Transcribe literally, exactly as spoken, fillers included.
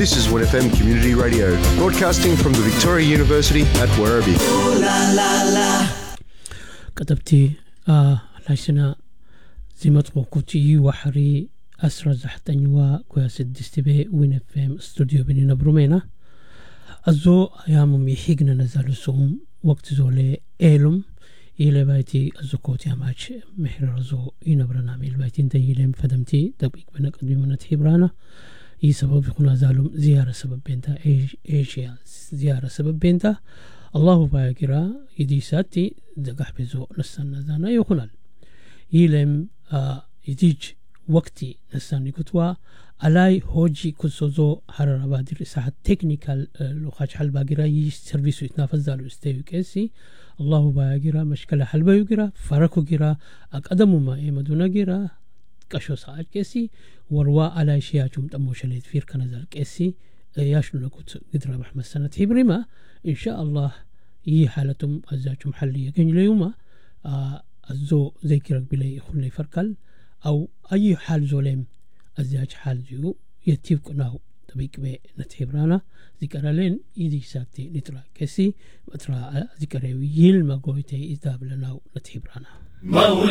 This is one F M Community Radio, broadcasting from the Victoria University at Werribee. كتبتي آه لاشنا زمت قوتي وحري أسرع زحتنوا كويس دستبه وين اف ام استوديو بيننا برومينا أزو أيام ميحيقنا نزالو سوم وقت زولي إيلم إلى بايتي أزو كوتي أماش محر رزو إينا برنامي البايتين تيلم فدمتي دقيق بنك أدوي من تحبرانا إي سبب يكون زالم زيارة سبب بنتا إيشيا زيارة سبب بنتا الله باكرا يدي ساتي دقح بزو نسان نزانا يخلال يلم آه يديج وقتي نسان يكتوا علي هوجي كسوزو حرر بادر ساعة تكنيكال لوخاش حل باقرا يي سيرفيسو يتنافذ زالو استيو كيسي الله باقرا مشكلة حل باقرا فرقو قرا أقدمو ما إيمدونا قرا كشو ساعة كيسي وروا على شياجم تموشليت فير كنزال كيسي ياشنو لكوت قدرا بحمد سنة هبرما إن شاء الله يي حالتم أزاجم حلية كن ليوما آه الزو زي كيرك بلاي خلي فركل أو أي حال زولم أزاج حال زيو يتيبك ناو تبيك بي نتحبرانا ذكرى لين يدي ساكتي نترى كسي وترى ذكرى يلما قويتي إذاب لناو نتحبرانا